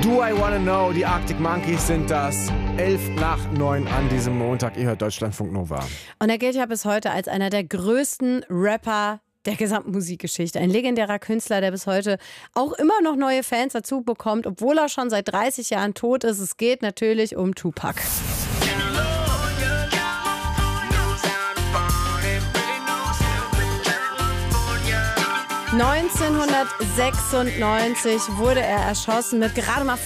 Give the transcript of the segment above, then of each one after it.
Do I Wanna Know, die Arctic Monkeys sind das. 8:11 an diesem Montag. Ihr hört Deutschlandfunk Nova. Und er gilt ja bis heute als einer der größten Rapper der gesamten Musikgeschichte. Ein legendärer Künstler, der bis heute auch immer noch neue Fans dazu bekommt, obwohl er schon seit 30 Jahren tot ist. Es geht natürlich um Tupac. 1996 wurde er erschossen mit gerade mal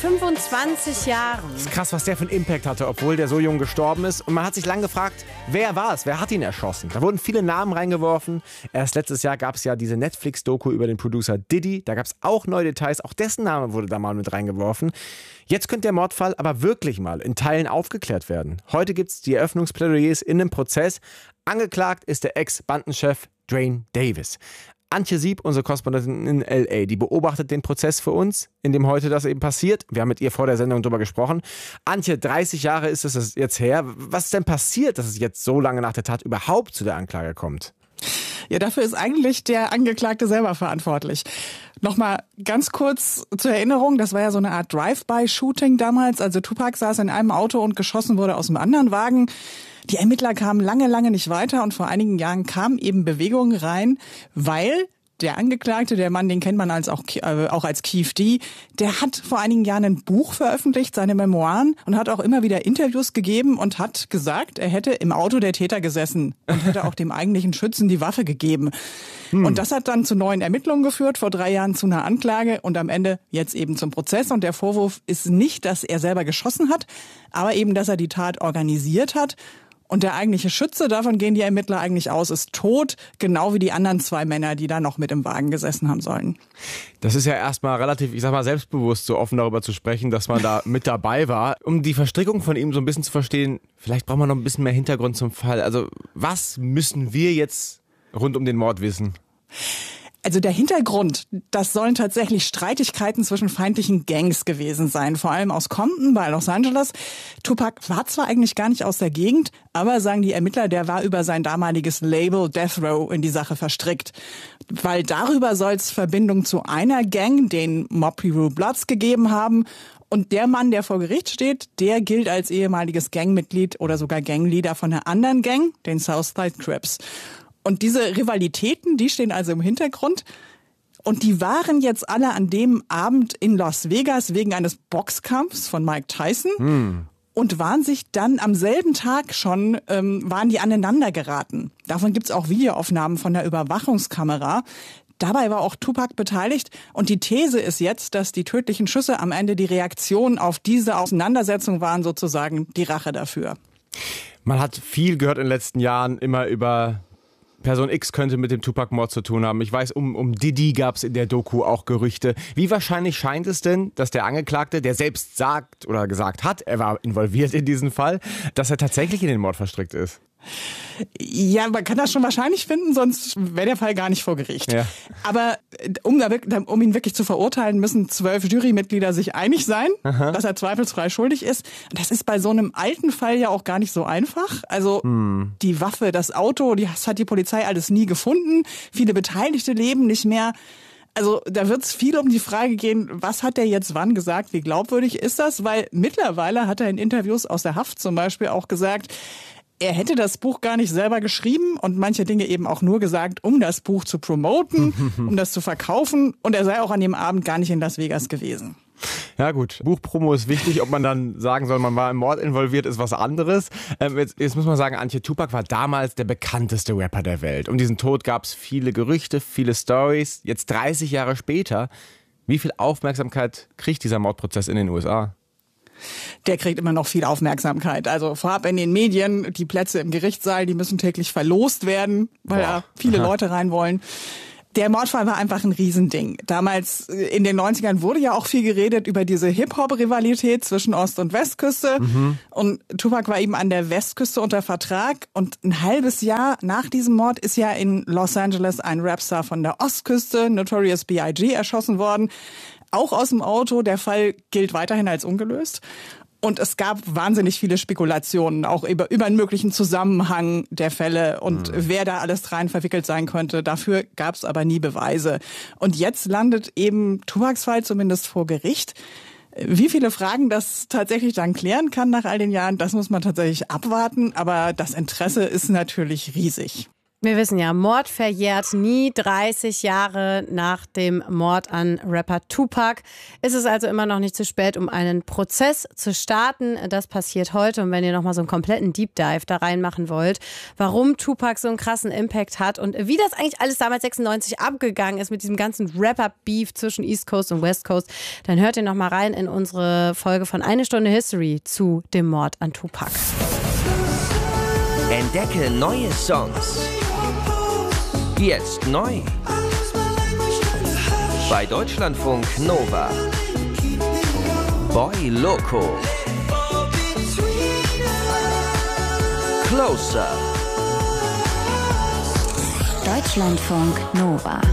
25 Jahren. Das ist krass, was der für einen Impact hatte, obwohl der so jung gestorben ist. Und man hat sich lange gefragt, wer war es? Wer hat ihn erschossen? Da wurden viele Namen reingeworfen. Erst letztes Jahr gab es ja diese Netflix-Doku über den Producer Diddy. Da gab es auch neue Details. Auch dessen Name wurde da mal mit reingeworfen. Jetzt könnte der Mordfall aber wirklich mal in Teilen aufgeklärt werden. Heute gibt es die Eröffnungsplädoyers in einem Prozess. Angeklagt ist der Ex-Bandenchef Dwayne Davis. Antje Sieb, unsere Korrespondentin in L.A., die beobachtet den Prozess für uns, in dem heute das eben passiert. Wir haben mit ihr vor der Sendung darüber gesprochen. Antje, 30 Jahre ist es jetzt her. Was ist denn passiert, dass es jetzt so lange nach der Tat überhaupt zu der Anklage kommt? Ja, dafür ist eigentlich der Angeklagte selber verantwortlich. Nochmal ganz kurz zur Erinnerung, das war ja so eine Art Drive-by-Shooting damals. Also Tupac saß in einem Auto und geschossen wurde aus einem anderen Wagen. Die Ermittler kamen lange nicht weiter und vor einigen Jahren kamen eben Bewegungen rein, weil der Angeklagte, der Mann, den kennt man auch als Keef D, der hat vor einigen Jahren ein Buch veröffentlicht, seine Memoiren, und hat auch immer wieder Interviews gegeben und hat gesagt, er hätte im Auto der Täter gesessen und hätte auch dem eigentlichen Schützen die Waffe gegeben. Und das hat dann zu neuen Ermittlungen geführt, vor 3 Jahren zu einer Anklage und am Ende jetzt eben zum Prozess. Und der Vorwurf ist nicht, dass er selber geschossen hat, aber eben, dass er die Tat organisiert hat. Und der eigentliche Schütze, davon gehen die Ermittler eigentlich aus, ist tot, genau wie die anderen 2 Männer, die da noch mit im Wagen gesessen haben sollen. Das ist ja erstmal relativ, selbstbewusst, so offen darüber zu sprechen, dass man da mit dabei war. Um die Verstrickung von ihm so ein bisschen zu verstehen, vielleicht brauchen wir noch ein bisschen mehr Hintergrund zum Fall. Also was müssen wir jetzt rund um den Mord wissen? Also der Hintergrund, das sollen tatsächlich Streitigkeiten zwischen feindlichen Gangs gewesen sein, vor allem aus Compton bei Los Angeles. Tupac war zwar eigentlich gar nicht aus der Gegend, aber sagen die Ermittler, der war über sein damaliges Label Death Row in die Sache verstrickt. Weil darüber soll es Verbindung zu einer Gang, den Mob Piru Bloods, gegeben haben. Und der Mann, der vor Gericht steht, der gilt als ehemaliges Gangmitglied oder sogar Gangleader von einer anderen Gang, den Southside Crips. Und diese Rivalitäten, die stehen also im Hintergrund. Und die waren jetzt alle an dem Abend in Las Vegas wegen eines Boxkampfs von Mike Tyson. Und waren sich dann am selben Tag schon, waren die aneinander geraten. Davon gibt's auch Videoaufnahmen von der Überwachungskamera. Dabei war auch Tupac beteiligt. Und die These ist jetzt, dass die tödlichen Schüsse am Ende die Reaktion auf diese Auseinandersetzung waren, sozusagen die Rache dafür. Man hat viel gehört in den letzten Jahren immer über Person X könnte mit dem Tupac-Mord zu tun haben. Ich weiß, um Diddy gab es in der Doku auch Gerüchte. Wie wahrscheinlich scheint es denn, dass der Angeklagte, der selbst sagt oder gesagt hat, er war involviert in diesen Fall, dass er tatsächlich in den Mord verstrickt ist? Ja, man kann das schon wahrscheinlich finden, sonst wäre der Fall gar nicht vor Gericht. Ja. Aber um ihn wirklich zu verurteilen, müssen 12 Jurymitglieder sich einig sein, dass er zweifelsfrei schuldig ist. Das ist bei so einem alten Fall ja auch gar nicht so einfach. Also die Waffe, das Auto, das hat die Polizei alles nie gefunden. Viele Beteiligte leben nicht mehr. Also da wird es viel um die Frage gehen, was hat der jetzt wann gesagt, wie glaubwürdig ist das? Weil mittlerweile hat er in Interviews aus der Haft zum Beispiel auch gesagt, er hätte das Buch gar nicht selber geschrieben und manche Dinge eben auch nur gesagt, um das Buch zu promoten, um das zu verkaufen. Und er sei auch an dem Abend gar nicht in Las Vegas gewesen. Ja gut, Buchpromo ist wichtig. Ob man dann sagen soll, man war im Mord involviert, ist was anderes. Jetzt muss man sagen, Antje, Tupac war damals der bekannteste Rapper der Welt. Um diesen Tod gab es viele Gerüchte, viele Stories. Jetzt 30 Jahre später, wie viel Aufmerksamkeit kriegt dieser Mordprozess in den USA? Der kriegt immer noch viel Aufmerksamkeit. Also vorab in den Medien, die Plätze im Gerichtssaal, die müssen täglich verlost werden, weil da viele Leute rein wollen. Der Mordfall war einfach ein Riesending. Damals in den 90ern wurde ja auch viel geredet über diese Hip-Hop-Rivalität zwischen Ost- und Westküste. Und Tupac war eben an der Westküste unter Vertrag. Und ein halbes Jahr nach diesem Mord ist ja in Los Angeles ein Rapstar von der Ostküste, Notorious B.I.G., erschossen worden. Auch aus dem Auto. Der Fall gilt weiterhin als ungelöst. Und es gab wahnsinnig viele Spekulationen, auch über einen möglichen Zusammenhang der Fälle und wer da alles rein verwickelt sein könnte. Dafür gab es aber nie Beweise. Und jetzt landet eben Tupacs Fall zumindest vor Gericht. Wie viele Fragen das tatsächlich dann klären kann nach all den Jahren, das muss man tatsächlich abwarten. Aber das Interesse ist natürlich riesig. Wir wissen ja, Mord verjährt nie. 30 Jahre nach dem Mord an Rapper Tupac ist es also immer noch nicht zu spät, um einen Prozess zu starten. Das passiert heute. Und wenn ihr nochmal so einen kompletten Deep Dive da reinmachen wollt, warum Tupac so einen krassen Impact hat und wie das eigentlich alles damals 96 abgegangen ist mit diesem ganzen Rapper-Beef zwischen East Coast und West Coast, dann hört ihr nochmal rein in unsere Folge von Eine Stunde History zu dem Mord an Tupac. Entdecke neue Songs. Jetzt neu. Bei Deutschlandfunk Nova. Boy Loco. Closer. Deutschlandfunk Nova.